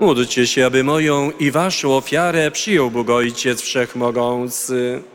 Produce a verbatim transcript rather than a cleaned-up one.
Módlcie się, aby moją i waszą ofiarę przyjął Bóg Ojciec Wszechmogący.